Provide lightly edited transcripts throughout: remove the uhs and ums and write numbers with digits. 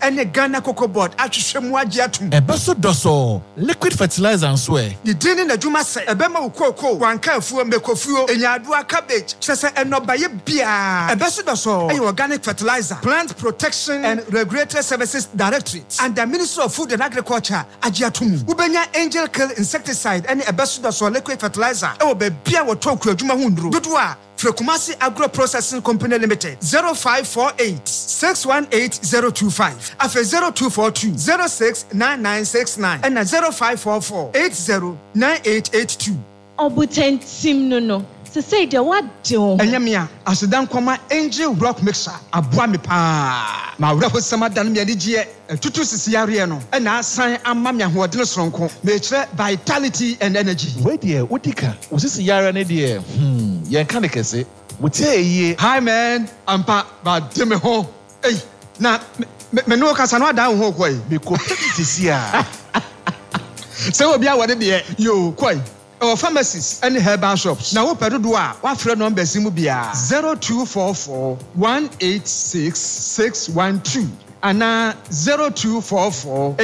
ene Ghana Cocoa Board atwehwemu agye atum Ebeso doso liquid fertilizer and swear. the dini na dwuma se ebema ukoko wanka afuo mekofuo enyaadua cabbage chese enobaye bia ebeso doso ayi organic fertilizer plant protection and regulatory services directorate and the Ministry of Food and Agriculture agye atum ubenya angel kill insecticide ene ebeso doso liquid fertilizer e wo be bia wo toku adwuma hunduro dodo a Frekumasi Agro Processing Company Limited 0548 618025 afe 0242 069969 and 0544 809882 Obutentim no se say de what do Enyamia asedan kwama angel rock mixer aboa me pa ma wura ho sama dan me adigye tutu sisiare no na asan ama me ahoɔden soronko me kire vitality and energy Wait there, Utika. Was this yara ne dear? Yan kan kese. Wutie hi man ampa ba de me ho ei na me no kasa no adan ho kwai me ko petisi a. Se obi a wode de yo kwai our pharmacies and herbal shops. Now, what do I? What friend number Simubia 0244 186 612 and 0244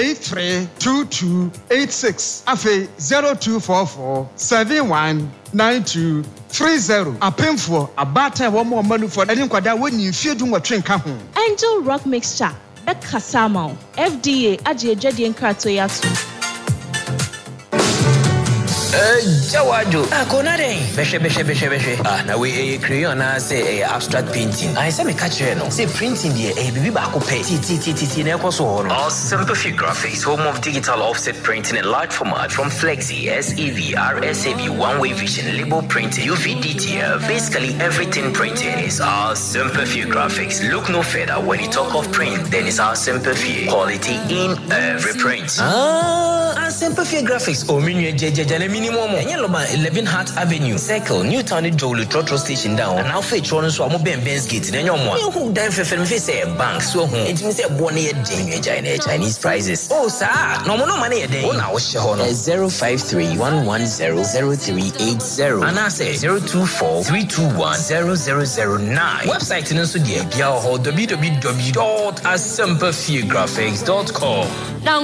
832286. Afe 0244 719230. A painful a batter one more money for any quadra when you feel doing what train come. Angel Rock Mixture Bekasamo FDA Ajedi Kratoyatu. Jawadu. Konare. Beshe. Na we crayon na say abstract painting. I say me catch you no. Say printing there bibi ba ko pay. Ti na ko so no. Simple Few Graphics, home of digital offset printing in large format from Flexi, SEV, RSAV, one-way vision, label printing, UV DTF. Basically everything printing is our Simple Few Graphics. Look no further when you talk of print, then it's our Simple Few. Quality in every print. Simple Few Graphics. Minimum. Enye loba 11 Hart Avenue, Circle, Newtown Jolu Trotro Station down. And now fetch one so Ben's Gate. Then you who then for say bank so home. It means a bonnet Chinese prices. Oh, sir, no money a day. Oh, now 053 110 0380. And I say 024 321 0009. Website in Sudia, www.asimplefewgraphics.com.